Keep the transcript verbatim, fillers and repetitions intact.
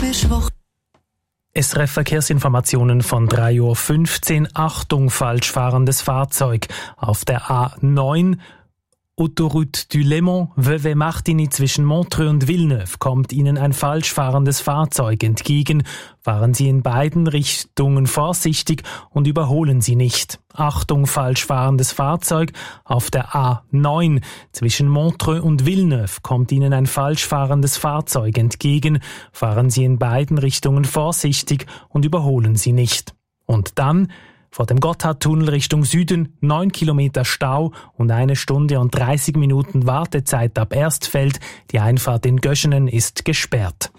ist Woche. S R F-Verkehrsinformationen von drei Uhr fünfzehn. Achtung, falsch fahrendes Fahrzeug. Auf der A neun, Autoroute du Léman, Vevey-Martigny zwischen Montreux und Villeneuve kommt Ihnen ein falsch fahrendes Fahrzeug entgegen. Fahren Sie in beiden Richtungen vorsichtig und überholen Sie nicht. Achtung, falsch fahrendes Fahrzeug. Auf der A neun zwischen Montreux und Villeneuve kommt Ihnen ein falsch fahrendes Fahrzeug entgegen. Fahren Sie in beiden Richtungen vorsichtig und überholen Sie nicht. Und dann vor dem Gotthardtunnel Richtung Süden neun Kilometer Stau und eine Stunde und dreißig Minuten Wartezeit ab Erstfeld. Die Einfahrt in Göschenen ist gesperrt.